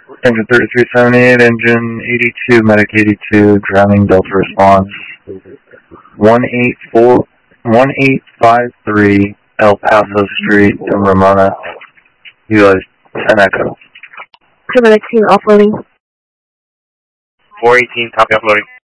Engine 3378, engine 82, medic 82, drowning Delta response. 1853 El Paso Street in Ramona. US 10 Echo. Medic 2, offloading. 418, copy offloading.